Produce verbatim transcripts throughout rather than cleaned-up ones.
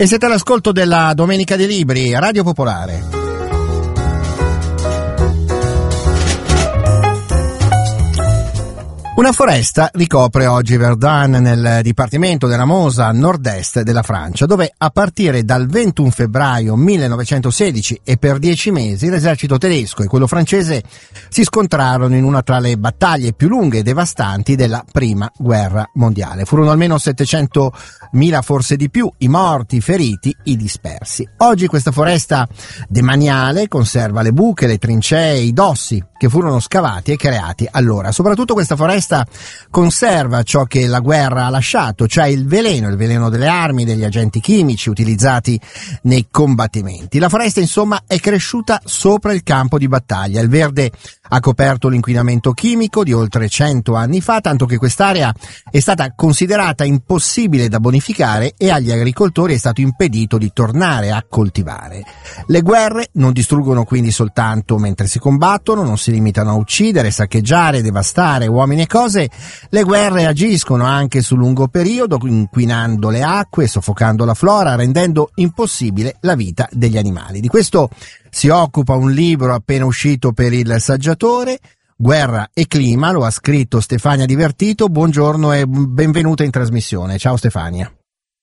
E siete all'ascolto della Domenica dei Libri, Radio Popolare. Una foresta ricopre oggi Verdun nel dipartimento della Mosa, nord-est della Francia, dove a partire dal ventuno febbraio millenovecentosedici e per dieci mesi l'esercito tedesco e quello francese si scontrarono in una tra le battaglie più lunghe e devastanti della Prima Guerra Mondiale. Furono almeno settecentomila, forse di più, i morti, i feriti, i dispersi. Oggi questa foresta demaniale conserva le buche, le trincee, i dossi che furono scavati e creati allora. Soprattutto questa foresta conserva ciò che la guerra ha lasciato, cioè il veleno, il veleno delle armi, degli agenti chimici utilizzati nei combattimenti. La foresta, insomma, è cresciuta sopra il campo di battaglia. Il verde ha coperto l'inquinamento chimico di oltre cento anni fa, tanto che quest'area è stata considerata impossibile da bonificare e agli agricoltori è stato impedito di tornare a coltivare. Le guerre non distruggono quindi soltanto mentre si combattono, non si limitano a uccidere, saccheggiare, devastare uomini e cose. Le guerre agiscono anche sul lungo periodo, inquinando le acque, soffocando la flora, rendendo impossibile la vita degli animali. Di questo si occupa un libro appena uscito per il Saggiatore, Guerra e clima, lo ha scritto Stefania Divertito. Buongiorno e benvenuta in trasmissione. Ciao Stefania.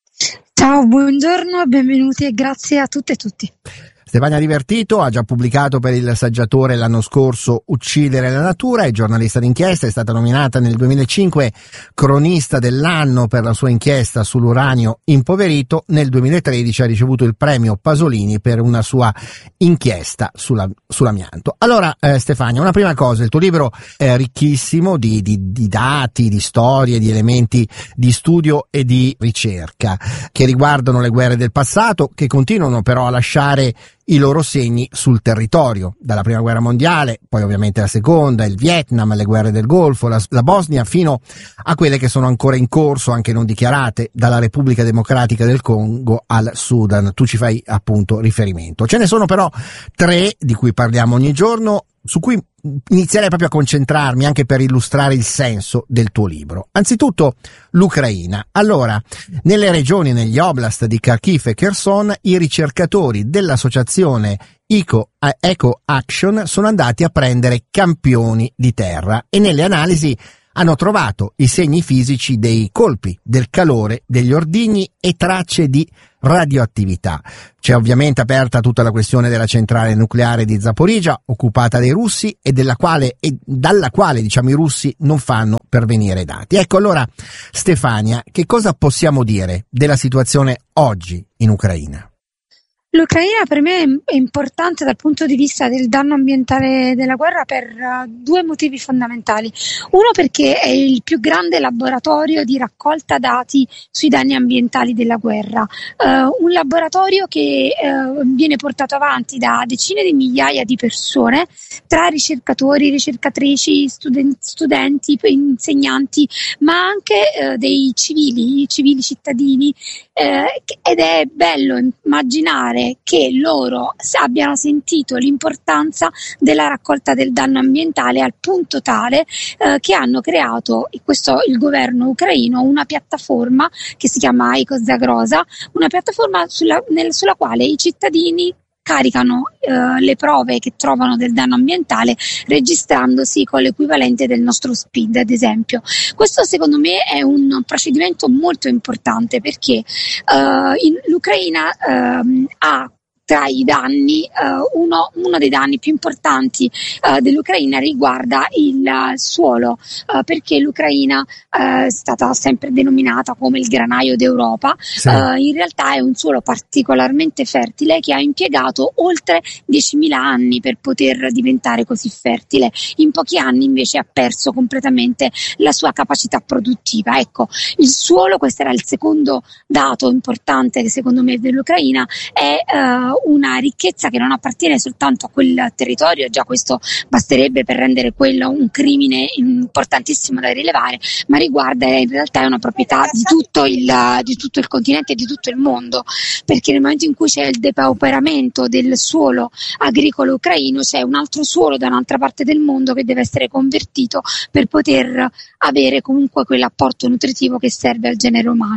Ciao, buongiorno, benvenuti e grazie a tutte e tutti. Stefania Divertito ha già pubblicato per il Saggiatore l'anno scorso Uccidere la natura, è giornalista d'inchiesta, è stata nominata nel duemilacinque cronista dell'anno per la sua inchiesta sull'uranio impoverito, nel duemilatredici ha ricevuto il premio Pasolini per una sua inchiesta sulla, sull'amianto. Allora eh, Stefania, una prima cosa, il tuo libro è ricchissimo di, di, di dati, di storie, di elementi di studio e di ricerca che riguardano le guerre del passato, che continuano però a lasciare i loro segni sul territorio, dalla prima guerra mondiale, poi ovviamente la seconda, il Vietnam, le guerre del Golfo, la, la Bosnia, fino a quelle che sono ancora in corso, anche non dichiarate, dalla Repubblica Democratica del Congo al Sudan. Tu ci fai appunto riferimento. Ce ne sono però tre di cui parliamo ogni giorno, su cui inizierei proprio a concentrarmi anche per illustrare il senso del tuo libro. Anzitutto l'Ucraina. Allora, nelle regioni, negli oblast di Kharkiv e Kherson, i ricercatori dell'associazione Eco, Eco Action sono andati a prendere campioni di terra e nelle analisi hanno trovato i segni fisici dei colpi, del calore, degli ordigni e tracce di radioattività. C'è ovviamente aperta tutta la questione della centrale nucleare di Zaporizhzhia, occupata dai russi e della quale e dalla quale diciamo i russi non fanno pervenire dati. Ecco allora Stefania, che cosa possiamo dire della situazione oggi in Ucraina? L'Ucraina per me è importante dal punto di vista del danno ambientale della guerra per uh, due motivi fondamentali. Uno, perché è il più grande laboratorio di raccolta dati sui danni ambientali della guerra, uh, un laboratorio che uh, viene portato avanti da decine di migliaia di persone, tra ricercatori, ricercatrici, studen- studenti, insegnanti, ma anche uh, dei civili, civili cittadini, uh, ed è bello immaginare che loro abbiano sentito l'importanza della raccolta del danno ambientale al punto tale eh, che hanno creato, questo il governo ucraino, una piattaforma che si chiama EcoZagroza, una piattaforma sulla, nel, sulla quale i cittadini caricano eh, le prove che trovano del danno ambientale registrandosi con l'equivalente del nostro S P I D, ad esempio. Questo secondo me è un procedimento molto importante perché eh, in, l'Ucraina eh, ha tra i danni, uh, uno, uno dei danni più importanti uh, dell'Ucraina riguarda il uh, suolo, uh, perché l'Ucraina uh, è stata sempre denominata come il granaio d'Europa, sì. uh, in realtà è un suolo particolarmente fertile che ha impiegato oltre diecimila anni per poter diventare così fertile. In pochi anni invece ha perso completamente la sua capacità produttiva. Ecco, il suolo, questo era il secondo dato importante che secondo me dell'Ucraina, è uh, una ricchezza che non appartiene soltanto a quel territorio, già questo basterebbe per rendere quello un crimine importantissimo da rilevare, ma riguarda in realtà è una proprietà di tutto il, di tutto il continente e di tutto il mondo, perché nel momento in cui c'è il depauperamento del suolo agricolo ucraino c'è un altro suolo da un'altra parte del mondo che deve essere convertito per poter avere comunque quell'apporto nutritivo che serve al genere umano.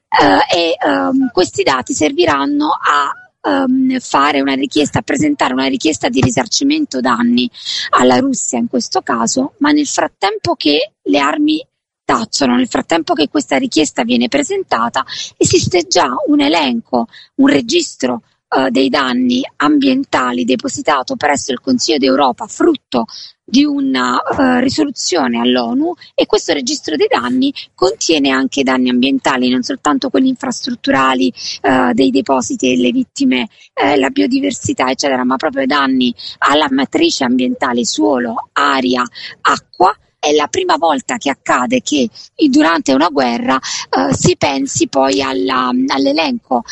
uh, e um, questi dati serviranno a Um, fare una richiesta, presentare una richiesta di risarcimento danni alla Russia in questo caso, ma nel frattempo che le armi tacciono, nel frattempo che questa richiesta viene presentata, esiste già un elenco, un registro uh, dei danni ambientali depositato presso il Consiglio d'Europa, frutto di una uh, risoluzione all'ONU, e questo registro dei danni contiene anche danni ambientali, non soltanto quelli infrastrutturali, uh, dei depositi e le vittime, eh, la biodiversità eccetera, ma proprio danni alla matrice ambientale, suolo, aria, acqua. È la prima volta che accade che durante una guerra uh, si pensi poi alla, all'elenco, uh,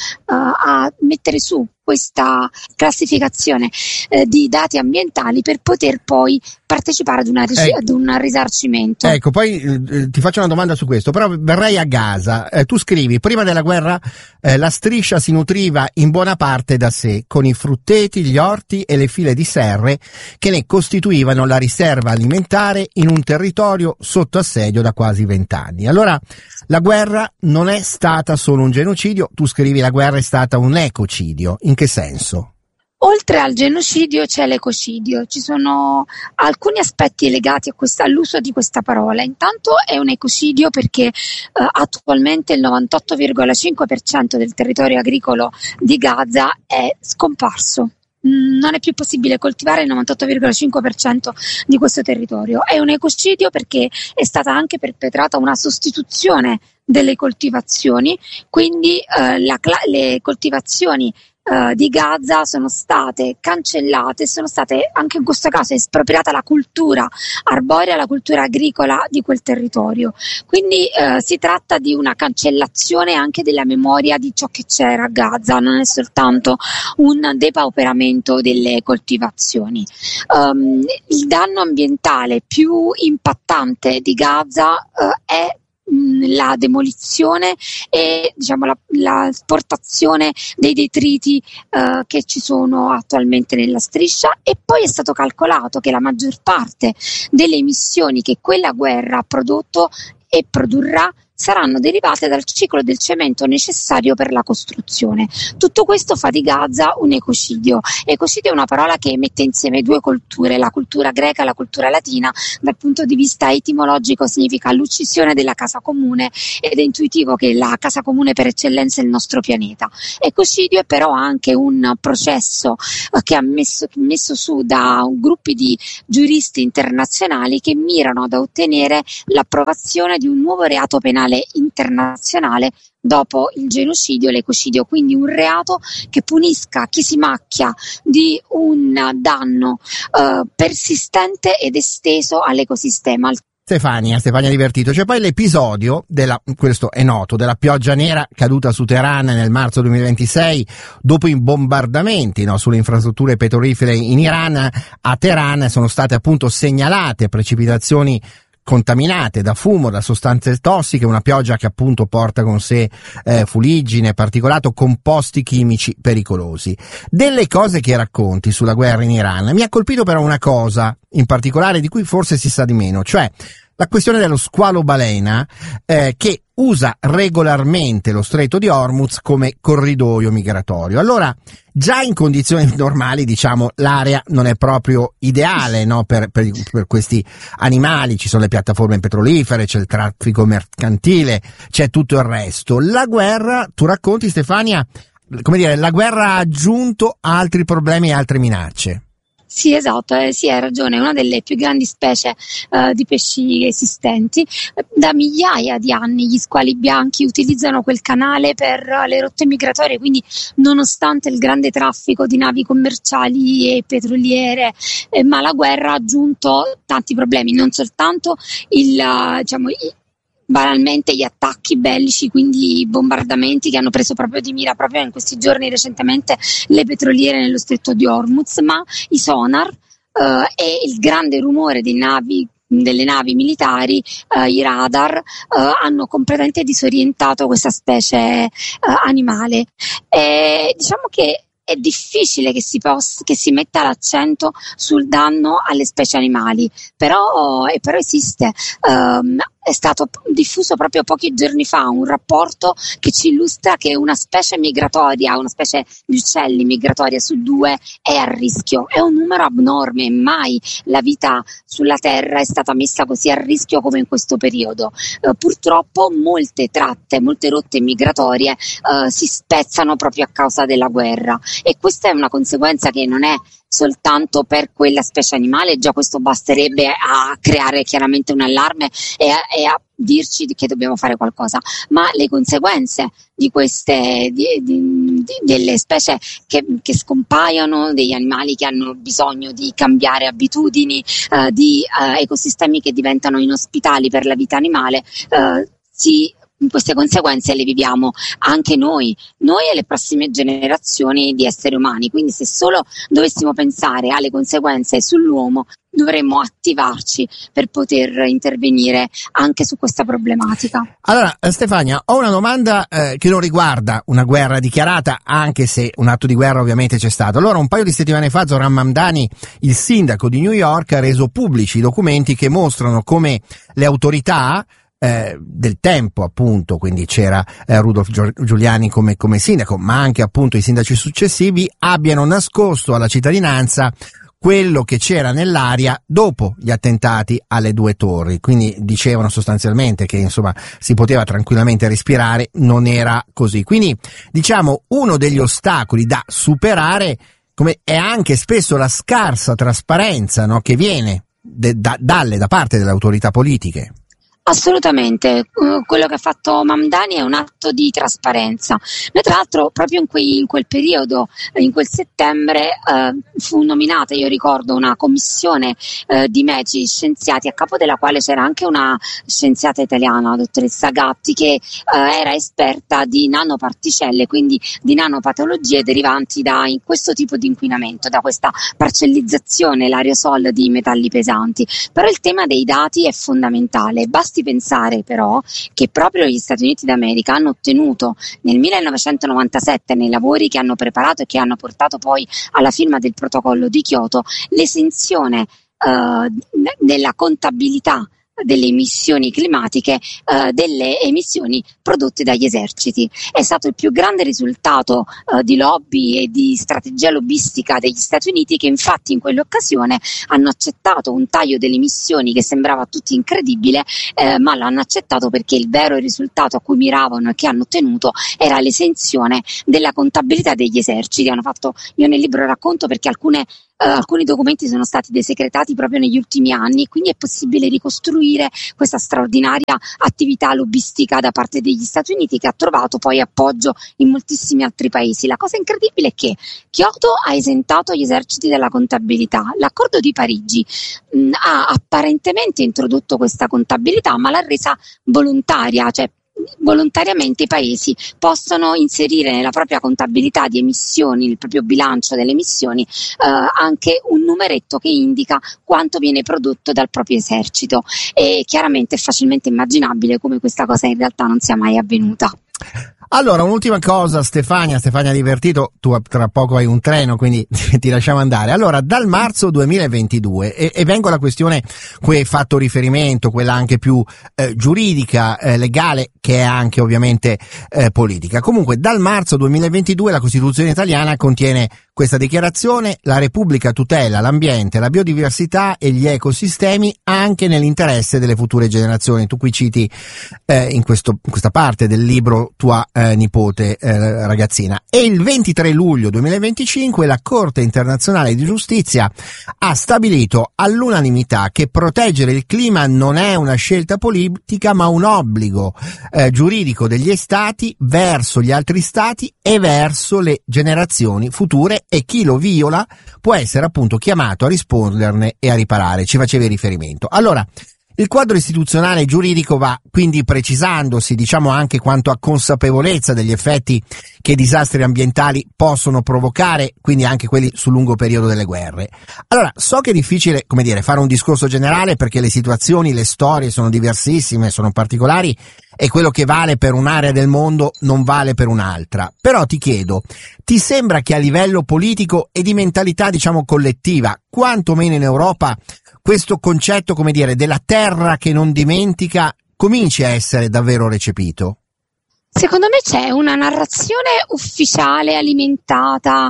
a mettere su questa classificazione eh, di dati ambientali per poter poi partecipare ad, una ris- ecco. ad un risarcimento. Ecco, poi eh, ti faccio una domanda su questo, però verrei a Gaza. Eh, tu scrivi, prima della guerra eh, la striscia si nutriva in buona parte da sé, con i frutteti, gli orti e le file di serre che ne costituivano la riserva alimentare in un territorio sotto assedio da quasi vent'anni. Allora, la guerra non è stata solo un genocidio, tu scrivi la guerra è stata un ecocidio. In che senso? Oltre al genocidio c'è l'ecocidio, ci sono alcuni aspetti legati a questa, all'uso di questa parola. Intanto è un ecocidio perché eh, attualmente il novantotto virgola cinque per cento del territorio agricolo di Gaza è scomparso. Non è più possibile coltivare il novantotto virgola cinque per cento di questo territorio. È un ecocidio perché è stata anche perpetrata una sostituzione delle coltivazioni, quindi eh, la, le coltivazioni Uh, di Gaza sono state cancellate, sono state anche in questo caso espropriata la cultura arborea, la cultura agricola di quel territorio. Quindi uh, si tratta di una cancellazione anche della memoria di ciò che c'era a Gaza, non è soltanto un depauperamento delle coltivazioni. Um, il danno ambientale più impattante di Gaza uh, è la demolizione e diciamo la, la sportazione dei detriti eh, che ci sono attualmente nella striscia, e poi è stato calcolato che la maggior parte delle emissioni che quella guerra ha prodotto e produrrà saranno derivate dal ciclo del cemento necessario per la costruzione. Tutto questo fa di Gaza un ecocidio. Ecocidio è una parola che mette insieme due culture, la cultura greca e la cultura latina. Dal punto di vista etimologico significa l'uccisione della casa comune, ed è intuitivo che la casa comune per eccellenza è il nostro pianeta. Ecocidio è però anche un processo che ha messo, messo su da gruppi di giuristi internazionali che mirano ad ottenere l'approvazione di un nuovo reato penale internazionale dopo il genocidio e l'ecocidio, quindi un reato che punisca chi si macchia di un danno eh, persistente ed esteso all'ecosistema. Stefania, Stefania Divertito, c'è poi l'episodio della, questo è noto, della pioggia nera caduta su Teheran nel marzo duemilaventisei dopo i bombardamenti, no, sulle infrastrutture petrolifere in Iran. A Teheran sono state appunto segnalate precipitazioni contaminate da fumo, da sostanze tossiche, una pioggia che appunto porta con sé eh, fuliggine, particolato, composti chimici pericolosi. Delle cose che racconti sulla guerra in Iran, mi ha colpito però una cosa in particolare di cui forse si sa di meno, cioè la questione dello squalo balena eh, che usa regolarmente lo stretto di Hormuz come corridoio migratorio. Allora, già in condizioni normali, diciamo, l'area non è proprio ideale, no, per, per, per questi animali. Ci sono le piattaforme petrolifere, c'è il traffico mercantile, c'è tutto il resto. La guerra, tu racconti, Stefania, come dire, la guerra ha aggiunto altri problemi e altre minacce. Sì, esatto, eh, sì, hai ragione, è una delle più grandi specie eh, di pesci esistenti. Da migliaia di anni gli squali bianchi utilizzano quel canale per le rotte migratorie, quindi nonostante il grande traffico di navi commerciali e petroliere, eh, ma la guerra ha aggiunto tanti problemi, non soltanto il, diciamo, il banalmente gli attacchi bellici, quindi i bombardamenti che hanno preso proprio di mira proprio in questi giorni recentemente le petroliere nello stretto di Hormuz, ma i sonar eh, e il grande rumore dei navi delle navi militari, eh, i radar eh, hanno completamente disorientato questa specie eh, animale. E diciamo che è difficile che si possa, che si metta l'accento sul danno alle specie animali, però, eh, però esiste. Um, è stato diffuso proprio pochi giorni fa un rapporto che ci illustra che una specie migratoria, una specie di uccelli migratoria su due è a rischio. È un numero abnorme, mai la vita sulla Terra è stata messa così a rischio come in questo periodo. Eh, purtroppo molte tratte, molte rotte migratorie eh, si spezzano proprio a causa della guerra, e questa è una conseguenza che non è soltanto per quella specie animale, già questo basterebbe a creare chiaramente un allarme e a, e a dirci che dobbiamo fare qualcosa, ma le conseguenze di queste di, di, di, delle specie che, che scompaiono, degli animali che hanno bisogno di cambiare abitudini, eh, di eh, ecosistemi che diventano inospitali per la vita animale, eh, si queste conseguenze le viviamo anche noi, noi e le prossime generazioni di esseri umani. Quindi se solo dovessimo pensare alle conseguenze sull'uomo, dovremmo attivarci per poter intervenire anche su questa problematica. Allora, Stefania, ho una domanda eh, che non riguarda una guerra dichiarata, anche se un atto di guerra ovviamente c'è stato. Allora, un paio di settimane fa Zohran Mamdani, il sindaco di New York, ha reso pubblici i documenti che mostrano come le autorità Eh, del tempo, appunto, quindi c'era eh, Rudolph Giuliani come, come sindaco, ma anche appunto i sindaci successivi, abbiano nascosto alla cittadinanza quello che c'era nell'aria dopo gli attentati alle due torri. Quindi dicevano sostanzialmente che insomma si poteva tranquillamente respirare, non era così. Quindi diciamo uno degli ostacoli da superare come è anche spesso la scarsa trasparenza, no, che viene de, da, dalle da parte delle autorità politiche. Assolutamente, quello che ha fatto Mamdani è un atto di trasparenza. Noi tra l'altro proprio in, quei, in quel periodo, in quel settembre, eh, fu nominata, io ricordo, una commissione eh, di medici scienziati, a capo della quale c'era anche una scienziata italiana, la dottoressa Gatti, che eh, era esperta di nanoparticelle, quindi di nanopatologie derivanti da in questo tipo di inquinamento, da questa parcellizzazione, l'aerosol di metalli pesanti. Però il tema dei dati è fondamentale. Basta pensare però che proprio gli Stati Uniti d'America hanno ottenuto nel millenovecentonovantasette, nei lavori che hanno preparato e che hanno portato poi alla firma del protocollo di Kyoto, l'esenzione eh, nella contabilità delle emissioni climatiche, eh, delle emissioni prodotte dagli eserciti. È stato il più grande risultato eh, di lobby e di strategia lobbistica degli Stati Uniti, che infatti in quell'occasione hanno accettato un taglio delle emissioni che sembrava a tutti incredibile, eh, ma l'hanno accettato perché il vero risultato a cui miravano e che hanno ottenuto era l'esenzione della contabilità degli eserciti. Hanno fatto, io nel libro racconto perché alcune Uh, alcuni documenti sono stati desecretati proprio negli ultimi anni, quindi è possibile ricostruire questa straordinaria attività lobbistica da parte degli Stati Uniti, che ha trovato poi appoggio in moltissimi altri paesi. La cosa incredibile è che Kyoto ha esentato gli eserciti dalla contabilità. L'accordo di Parigi mh, ha apparentemente introdotto questa contabilità, ma l'ha resa volontaria, cioè volontariamente i paesi possono inserire nella propria contabilità di emissioni, nel proprio bilancio delle emissioni, eh, anche un numeretto che indica quanto viene prodotto dal proprio esercito, e chiaramente è facilmente immaginabile come questa cosa in realtà non sia mai avvenuta. Allora, un'ultima cosa, Stefania, Stefania Divertito, tu tra poco hai un treno, quindi ti lasciamo andare. Allora, dal marzo duemilaventidue, e, e vengo alla questione cui hai fatto riferimento, quella anche più eh, giuridica, eh, legale, che è anche ovviamente eh, politica. Comunque, dal marzo duemilaventidue la Costituzione italiana contiene questa dichiarazione: la Repubblica tutela l'ambiente, la biodiversità e gli ecosistemi anche nell'interesse delle future generazioni. Tu qui citi eh, in, questo, in questa parte del libro tua eh, nipote eh, ragazzina. E il ventitré luglio duemilaventicinque la Corte internazionale di giustizia ha stabilito all'unanimità che proteggere il clima non è una scelta politica ma un obbligo eh, giuridico degli Stati verso gli altri Stati e verso le generazioni future, e chi lo viola può essere appunto chiamato a risponderne e a riparare. Ci facevi riferimento. Allora, il quadro istituzionale e giuridico va quindi precisandosi, diciamo, anche quanto a consapevolezza degli effetti che i disastri ambientali possono provocare, quindi anche quelli sul lungo periodo delle guerre. Allora, so che è difficile, come dire, fare un discorso generale perché le situazioni, le storie sono diversissime, sono particolari, e quello che vale per un'area del mondo non vale per un'altra. Però ti chiedo, ti sembra che a livello politico e di mentalità, diciamo, collettiva, quantomeno in Europa, questo concetto, come dire, della terra che non dimentica cominci a essere davvero recepito? Secondo me c'è una narrazione ufficiale, alimentata,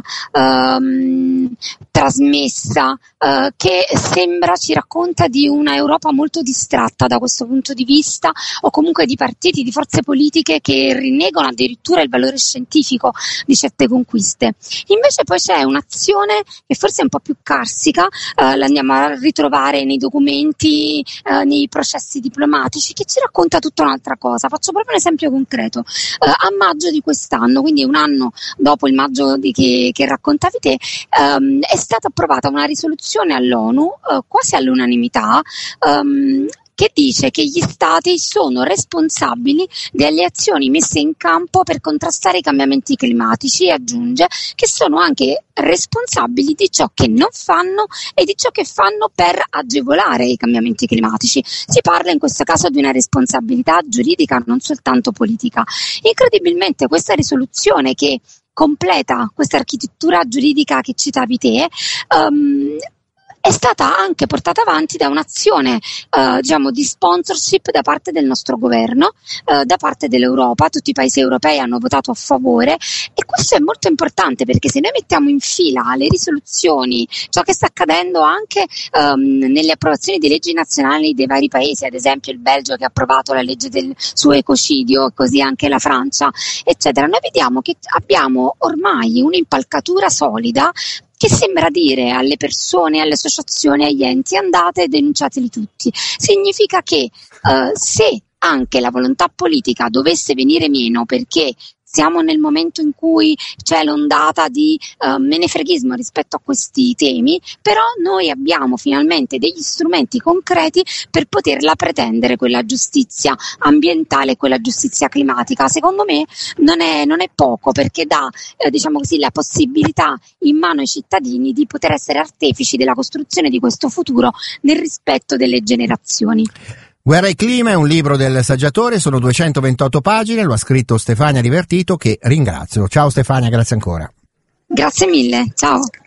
ehm, trasmessa, eh, che sembra ci racconta di una Europa molto distratta da questo punto di vista, o comunque di partiti, di forze politiche che rinnegano addirittura il valore scientifico di certe conquiste. Invece poi c'è un'azione che forse è un po' più carsica, eh, la andiamo a ritrovare nei documenti, eh, nei processi diplomatici, che ci racconta tutta un'altra cosa. Faccio proprio un esempio concreto. Uh, a maggio di quest'anno, quindi un anno dopo il maggio di che, che raccontavi te, um, è stata approvata una risoluzione all'ONU uh, quasi all'unanimità, um, che dice che gli stati sono responsabili delle azioni messe in campo per contrastare i cambiamenti climatici, e aggiunge che sono anche responsabili di ciò che non fanno e di ciò che fanno per agevolare i cambiamenti climatici. Si parla in questo caso di una responsabilità giuridica, non soltanto politica. Incredibilmente questa risoluzione, che completa questa architettura giuridica che citavi te, um, è stata anche portata avanti da un'azione eh, diciamo di sponsorship da parte del nostro governo, eh, da parte dell'Europa. Tutti i paesi europei hanno votato a favore, e questo è molto importante, perché se noi mettiamo in fila le risoluzioni, ciò che sta accadendo anche ehm, nelle approvazioni di leggi nazionali dei vari paesi, ad esempio il Belgio che ha approvato la legge del suo ecocidio, così anche la Francia, eccetera, noi vediamo che abbiamo ormai un'impalcatura solida che sembra dire alle persone, alle associazioni, agli enti: andate e denunciateli tutti. Significa che uh, se anche la volontà politica dovesse venire meno, perché siamo nel momento in cui c'è l'ondata di uh, menefreghismo rispetto a questi temi, però noi abbiamo finalmente degli strumenti concreti per poterla pretendere, quella giustizia ambientale e quella giustizia climatica. Secondo me non è, non è poco, perché dà eh, diciamo così, la possibilità in mano ai cittadini di poter essere artefici della costruzione di questo futuro nel rispetto delle generazioni. Guerra e clima è un libro del saggiatore, sono duecentoventotto pagine, lo ha scritto Stefania Divertito, che ringrazio. Ciao Stefania, grazie ancora. Grazie mille, ciao.